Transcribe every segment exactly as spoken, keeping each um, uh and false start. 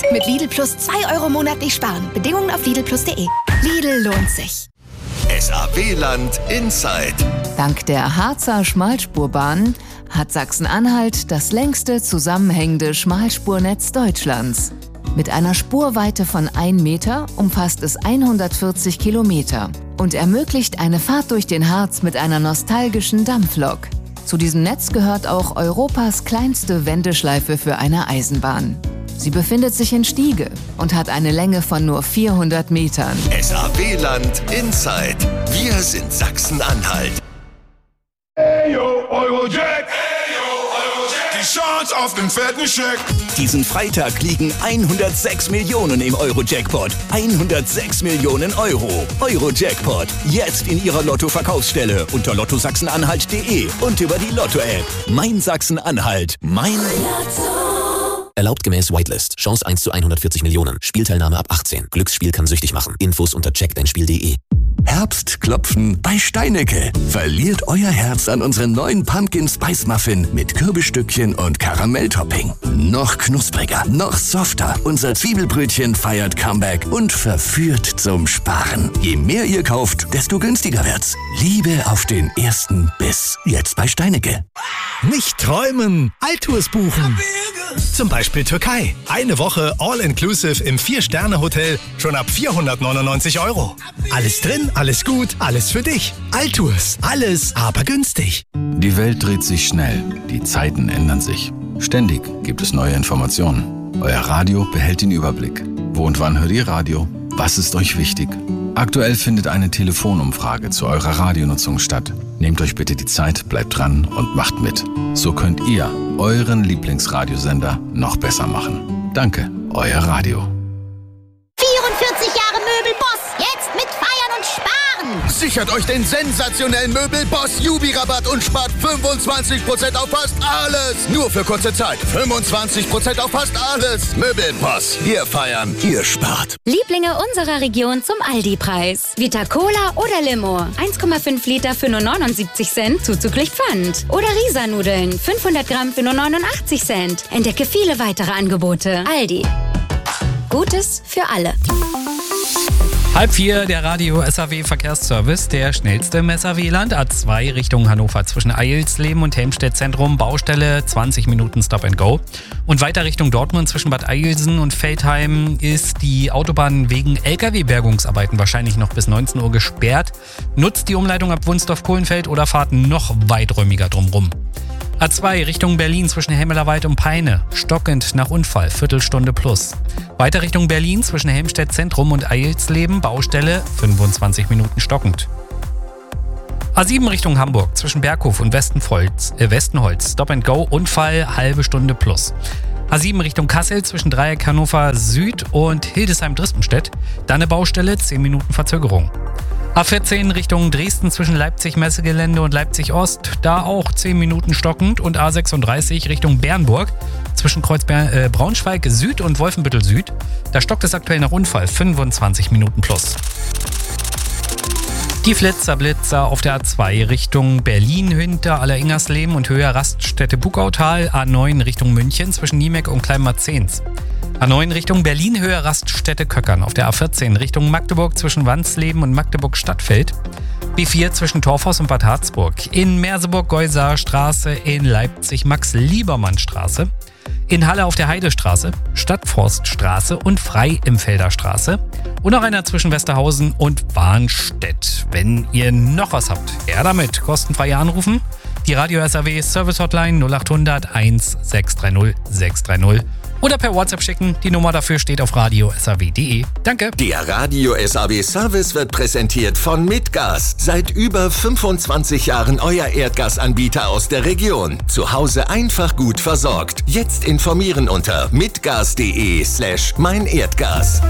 Mit Lidl Plus zwei Euro monatlich sparen. Bedingungen auf lidl plus punkt de. Lidl lohnt sich. S A W-Land Inside. Dank der Harzer Schmalspurbahn hat Sachsen-Anhalt das längste zusammenhängende Schmalspurnetz Deutschlands. Mit einer Spurweite von einem Meter umfasst es hundertvierzig Kilometer und ermöglicht eine Fahrt durch den Harz mit einer nostalgischen Dampflok. Zu diesem Netz gehört auch Europas kleinste Wendeschleife für eine Eisenbahn. Sie befindet sich in Stiege und hat eine Länge von nur vierhundert Metern. S A W-Land Inside. Wir sind Sachsen-Anhalt. Hey yo, Eurojack! Hey yo, Eurojack! Die Chance auf den fetten Scheck! Diesen Freitag liegen hundertsechs Millionen im Euro-Jackpot. hundertsechs Millionen Euro. Euro-Jackpot. Jetzt in Ihrer Lotto-Verkaufsstelle unter lotto sachsen-anhalt punkt de und über die Lotto-App. Mein Sachsen-Anhalt. Mein Lotto. Erlaubt gemäß Whitelist. Chance eins zu hundertvierzig Millionen. Spielteilnahme ab achtzehn. Glücksspiel kann süchtig machen. Infos unter check dein spiel punkt de. Herbstklopfen bei Steinecke. Verliert euer Herz an unseren neuen Pumpkin Spice Muffin mit Kürbisstückchen und Karamelltopping. Noch knuspriger, noch softer. Unser Zwiebelbrötchen feiert Comeback und verführt zum Sparen. Je mehr ihr kauft, desto günstiger wird's. Liebe auf den ersten Biss. Jetzt bei Steinecke. Nicht träumen, Altours buchen. Zum Beispiel Türkei. Eine Woche All-Inclusive im vier-Sterne-Hotel schon ab vierhundertneunundneunzig Euro. Alles drin, alles gut, alles für dich. Altours, alles, aber günstig. Die Welt dreht sich schnell, die Zeiten ändern sich. Ständig gibt es neue Informationen. Euer Radio behält den Überblick. Wo und wann hört ihr Radio? Was ist euch wichtig? Aktuell findet eine Telefonumfrage zu eurer Radionutzung statt. Nehmt euch bitte die Zeit, bleibt dran und macht mit. So könnt ihr euren Lieblingsradiosender noch besser machen. Danke, euer Radio. vierundvierzig Jahre Möbelboss, jetzt mit Feiern und Sparen. Sichert euch den sensationellen Möbelboss Jubi-Rabatt und spart fünfundzwanzig Prozent auf fast alles. Nur für kurze Zeit. fünfundzwanzig Prozent auf fast alles. Möbelboss. Wir feiern, ihr spart. Lieblinge unserer Region zum Aldi-Preis. Vita Cola oder Limo. eins Komma fünf Liter für nur neunundsiebzig Cent, zuzüglich Pfand. Oder Risa-Nudeln. fünfhundert Gramm für nur neunundachtzig Cent. Entdecke viele weitere Angebote. Aldi. Gutes für alle. Halb vier, der Radio S A W Verkehrsservice, der schnellste im S A W-Land. A zwei Richtung Hannover zwischen Eilsleben und Helmstedt Zentrum, Baustelle, zwanzig Minuten Stop and Go. Und weiter Richtung Dortmund zwischen Bad Eilsen und Veltheim ist die Autobahn wegen L K W-Bergungsarbeiten wahrscheinlich noch bis neunzehn Uhr gesperrt. Nutzt die Umleitung ab Wunsdorf-Kohlenfeld oder fahrt noch weiträumiger drumrum. A zwei Richtung Berlin zwischen Hemmelerwald und Peine. Stockend nach Unfall, Viertelstunde plus. Weiter Richtung Berlin zwischen Helmstedt Zentrum und Eilsleben, Baustelle, fünfundzwanzig Minuten stockend. A sieben Richtung Hamburg zwischen Berghof und Westenholz, äh Westenholz. Stop and Go, Unfall, halbe Stunde plus. A sieben Richtung Kassel zwischen Dreieck Hannover Süd und Hildesheim-Drispenstedt. Dann eine Baustelle, zehn Minuten Verzögerung. A vierzehn Richtung Dresden zwischen Leipzig-Messegelände und Leipzig-Ost, da auch zehn Minuten stockend. Und A sechsunddreißig Richtung Bernburg zwischen Kreuz äh, Braunschweig Süd und Wolfenbüttel Süd, da stockt es aktuell nach Unfall, fünfundzwanzig Minuten plus. Die Flitzer-Blitzer auf der A zwei Richtung Berlin hinter Alleringersleben und höher Raststätte Bugautal, A neun Richtung München zwischen Niemek und Kleinmarzens. A neun Richtung Berlin, Höhe Raststätte Köckern. Auf der A vierzehn Richtung Magdeburg zwischen Wansleben und Magdeburg-Stadtfeld. B vier zwischen Torfhaus und Bad Harzburg. In Merseburg-Geuser Straße, in Leipzig Max-Liebermann-Straße. In Halle auf der Heidestraße, Stadtforststraße und Frei-Im-Felder Straße. Und noch einer zwischen Westerhausen und Warnstedt. Wenn ihr noch was habt, her damit. Kostenfrei anrufen. Die Radio S A W Service Hotline null achthundert eins sechs drei null sechs drei null. Oder per WhatsApp schicken. Die Nummer dafür steht auf radio s a w punkt de. Danke. Der Radio S A W Service wird präsentiert von Mitgas. Seit über fünfundzwanzig Jahren euer Erdgasanbieter aus der Region. Zu Hause einfach gut versorgt. Jetzt informieren unter mitgas.de slash mein Erdgas.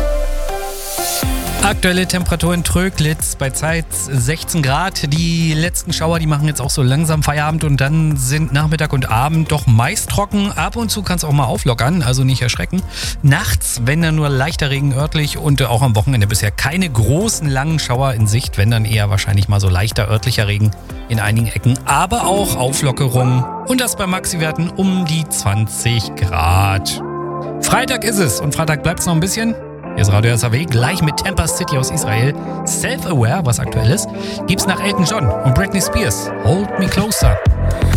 Aktuelle Temperatur in Tröglitz bei Zeitz sechzehn Grad. Die letzten Schauer, die machen jetzt auch so langsam Feierabend und dann sind Nachmittag und Abend doch meist trocken. Ab und zu kann es auch mal auflockern, also nicht erschrecken. Nachts, wenn dann nur leichter Regen örtlich und auch am Wochenende bisher keine großen langen Schauer in Sicht, wenn dann eher wahrscheinlich mal so leichter örtlicher Regen in einigen Ecken, aber auch Auflockerung und das bei Maxi-Werten um die zwanzig Grad. Freitag ist es und Freitag bleibt es noch ein bisschen. Hier ist Radio S A W, gleich mit Tampa City aus Israel. Self-Aware, was aktuell ist, gibt's nach Elton John und Britney Spears. Hold Me Closer.